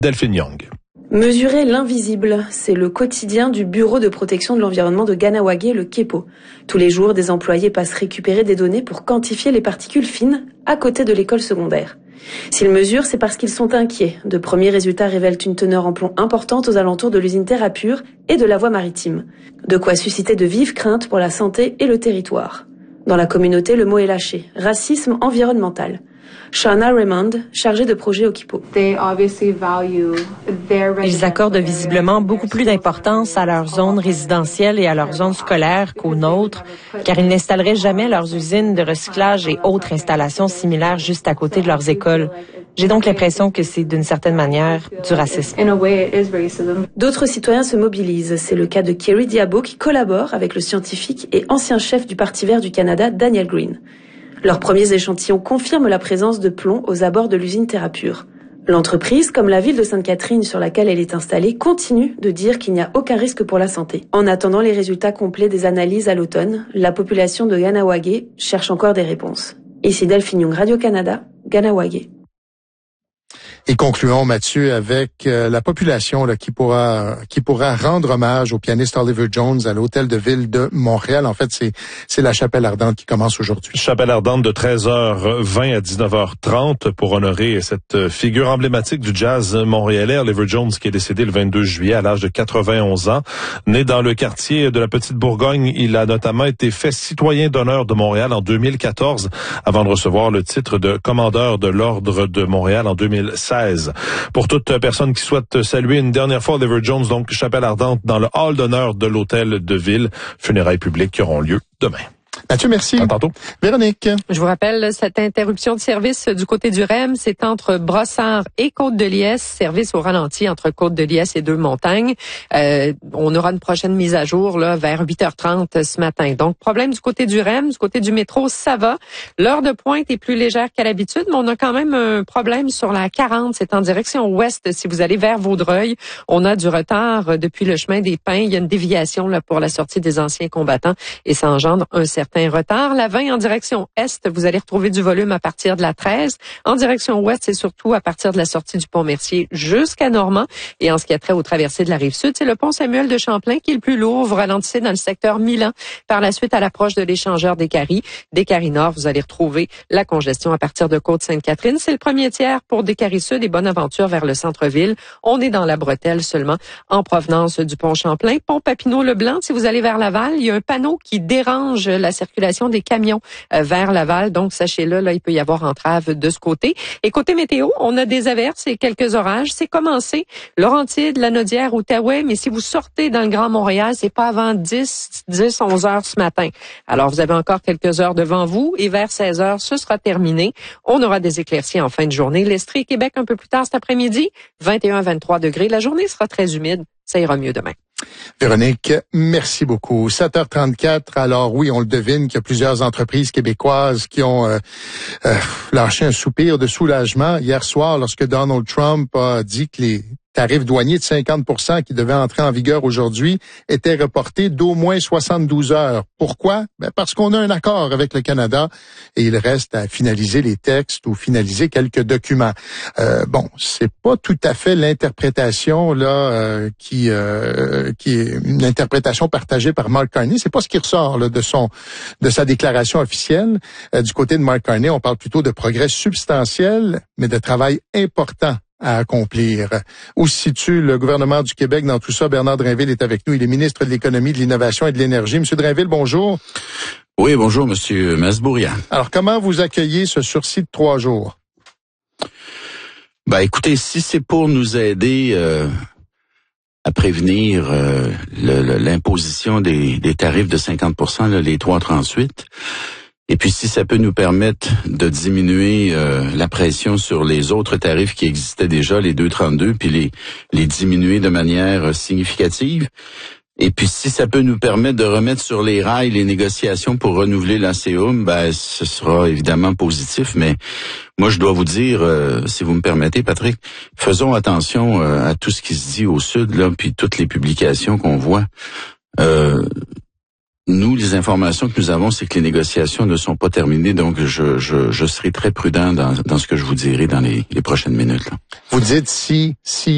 Delphine Young. Mesurer l'invisible, c'est le quotidien du Bureau de protection de l'environnement de Ganawagé, le KEPO. Tous les jours, des employés passent récupérer des données pour quantifier les particules fines à côté de l'école secondaire. S'ils mesurent, c'est parce qu'ils sont inquiets. De premiers résultats révèlent une teneur en plomb importante aux alentours de l'usine Terrapure et de la voie maritime. De quoi susciter de vives craintes pour la santé et le territoire. Dans la communauté, le mot est lâché. Racisme environnemental. Shauna Raymond, chargée de projet au KEPO. Ils accordent visiblement beaucoup plus d'importance à leurs zones résidentielles et à leurs zones scolaires qu'aux nôtres, car ils n'installeraient jamais leurs usines de recyclage et autres installations similaires juste à côté de leurs écoles. J'ai donc l'impression que c'est d'une certaine manière du racisme. D'autres citoyens se mobilisent. C'est le cas de Kerry Diabo qui collabore avec le scientifique et ancien chef du Parti vert du Canada, Daniel Green. Leurs premiers échantillons confirment la présence de plomb aux abords de l'usine Terrapure. L'entreprise, comme la ville de Sainte-Catherine sur laquelle elle est installée, continue de dire qu'il n'y a aucun risque pour la santé. En attendant les résultats complets des analyses à l'automne, la population de Ganawagé cherche encore des réponses. Ici Delphine Young, Radio-Canada, Ganawagé. Et concluons, Mathieu, avec la population là, qui pourra rendre hommage au pianiste Oliver Jones à l'Hôtel de Ville de Montréal. En fait, c'est la chapelle ardente qui commence aujourd'hui. Chapelle ardente de 13h20 à 19h30 pour honorer cette figure emblématique du jazz montréalais, Oliver Jones, qui est décédé le 22 juillet à l'âge de 91 ans. Né dans le quartier de la Petite Bourgogne, il a notamment été fait citoyen d'honneur de Montréal en 2014 avant de recevoir le titre de commandeur de l'Ordre de Montréal en 2016. Pour toute personne qui souhaite saluer une dernière fois Oliver Jones, donc chapelle ardente dans le hall d'honneur de l'Hôtel de Ville, funérailles publiques qui auront lieu demain. Mathieu, merci. À tantôt. Véronique. Je vous rappelle, cette interruption de service du côté du REM, c'est entre Brossard et Côte-de-Liesse, service au ralenti entre Côte-de-Liesse et Deux-Montagnes. On aura une prochaine mise à jour là vers 8h30 ce matin. Donc, problème du côté du REM, du côté du métro, ça va. L'heure de pointe est plus légère qu'à l'habitude, mais on a quand même un problème sur la 40. C'est en direction ouest. Si vous allez vers Vaudreuil, on a du retard depuis le chemin des Pins. Il y a une déviation là pour la sortie des anciens combattants et ça engendre un certain retard. La 20 en direction est, vous allez retrouver du volume à partir de la 13. En direction ouest, c'est surtout à partir de la sortie du pont Mercier jusqu'à Normand. Et en ce qui a trait aux traversées de la Rive-Sud, c'est le pont Samuel de Champlain qui est le plus lourd. Vous ralentissez dans le secteur Milan. Par la suite, à l'approche de l'échangeur Décarie. Décarie Nord, vous allez retrouver la congestion à partir de Côte-Sainte-Catherine. C'est le premier tiers pour Décarie Sud et Bonaventure vers le centre-ville. On est dans la bretelle seulement en provenance du pont Champlain. Pont Papineau-Leblanc, si vous allez vers Laval, il y a un panneau qui dérange la circulation des camions vers Laval. Donc, sachez-le, là, il peut y avoir entrave de ce côté. Et côté météo, on a des averses et quelques orages. C'est commencé Laurentides, Lanaudière, Outaouais, mais si vous sortez dans le Grand Montréal, c'est pas avant 11 heures ce matin. Alors, vous avez encore quelques heures devant vous et vers 16 heures, ce sera terminé. On aura des éclaircies en fin de journée. L'Estrie et Québec un peu plus tard cet après-midi, 21-23 degrés. La journée sera très humide. Ça ira mieux demain. Véronique, merci beaucoup. 7h34, alors oui, on le devine qu'il y a plusieurs entreprises québécoises qui ont lâché un soupir de soulagement hier soir lorsque Donald Trump a dit que les tarifs douaniers de 50% qui devaient entrer en vigueur aujourd'hui étaient reportés d'au moins 72 heures. Pourquoi? Parce qu'on a un accord avec le Canada et il reste à finaliser les textes ou finaliser quelques documents. C'est pas tout à fait l'interprétation là qui est une interprétation partagée par Mark Carney. C'est pas ce qui ressort là, de sa déclaration officielle. Du côté de Mark Carney, on parle plutôt de progrès substantiels, mais de travail important à accomplir. Où se situe le gouvernement du Québec dans tout ça? Bernard Drinville est avec nous. Il est ministre de l'Économie, de l'Innovation et de l'Énergie. Monsieur Drinville, bonjour. Oui, bonjour, Monsieur Masbourian. Alors, comment vous accueillez ce sursis de 3 jours? Écoutez, si c'est pour nous aider à prévenir l'imposition des tarifs de 50%, là, les 3,38, et puis si ça peut nous permettre de diminuer la pression sur les autres tarifs qui existaient déjà, les 2,32, puis les diminuer de manière significative. Et puis si ça peut nous permettre de remettre sur les rails les négociations pour renouveler l'ACUM, ce sera évidemment positif. Mais moi, je dois vous dire, si vous me permettez, Patrick, faisons attention à tout ce qui se dit au Sud, là, puis toutes les publications qu'on voit. Nous, les informations que nous avons, c'est que les négociations ne sont pas terminées, donc je serai très prudent dans ce que je vous dirai dans les prochaines minutes. Là. Vous dites si